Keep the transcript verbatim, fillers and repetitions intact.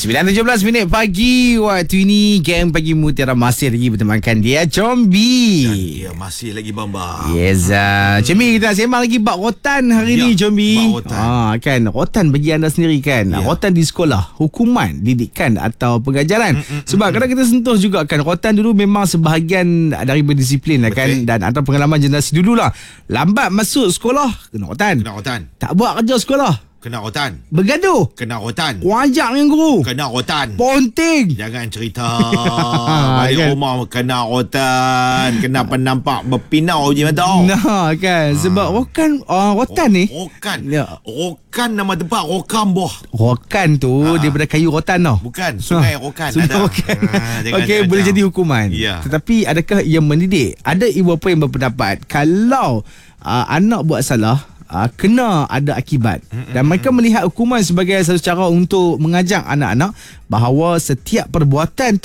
sembilan tujuh belas minit pagi waktu ini, geng Pagi Mutiara masih lagi bertemankan dia Combi. Dan dia masih lagi Bamba. Yes, uh, Combi, kita nak sembang lagi bab rotan hari ya, ni Combi. Bab rotan. Ah, kan, rotan bagi anda sendiri kan. Ya. Rotan di sekolah, hukuman, didikan atau pengajaran. Mm-mm. Sebab kadang kita sentuh juga kan, rotan dulu memang sebahagian dari berdisiplin lah kan. Dan atau pengalaman generasi dulu lah. Lambat masuk sekolah, kena rotan. Kena rotan. Tak buat kerja sekolah, Kena rotan. bergaduh, Kena rotan. wajak dengan guru, Kena rotan. ponting. Jangan cerita balik Kan? rumah kena rotan, kena penampak berpinau je mata. Nah kan, sebab rokan uh, rotan ni, Rokan. Ya. Rokan nama tempat Rokan boh. rokan tu Ha. daripada kayu rotan tau. Bukan Sungai Rokan. Sungai ada. Rokan. Ha, jangan Okey, boleh macam. jadi hukuman. Ya. Tetapi adakah ia mendidik? Ada ibu bapa yang berpendapat kalau uh, anak buat salah, Uh, kena ada akibat. Dan mereka melihat hukuman sebagai satu cara untuk mengajak anak-anak bahawa setiap perbuatan